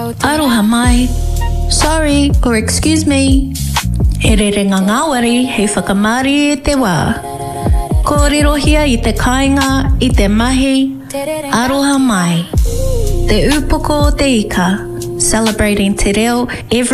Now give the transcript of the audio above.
Aroha mai. Sorry or excuse me. He rere ngā ngāwari hei whakamari e te wā. Kōrirohia I te kāinga, I te mahi. Aroha mai. Te upoko o te ika. Celebrating te reo every